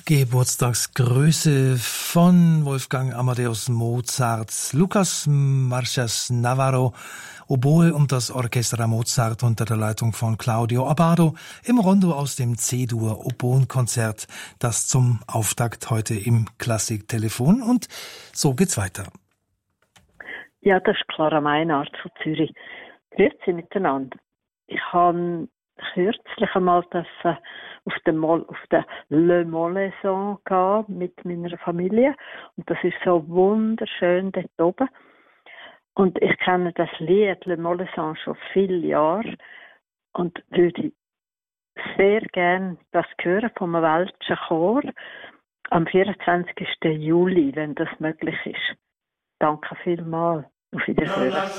Geburtstagsgrüße von Wolfgang Amadeus Mozart, Lucas Marchas Navarro, Oboe und das Orchestra Mozart unter der Leitung von Claudio Abbado im Rondo aus dem C-Dur Oboenkonzert, das zum Auftakt heute im Klassiktelefon. Und so geht's weiter. Ja, das ist Clara Meinhardt von Zürich. Grüezi miteinander. Ich habe kürzlich einmal auf der Le Mollaison mit meiner Familie. Und das ist so wunderschön dort oben. Und ich kenne das Lied Le Mollaison schon viele Jahre und würde sehr gerne das hören vom Welschen Chor am 24. Juli, wenn das möglich ist. Danke vielmals. Auf Wiederhören.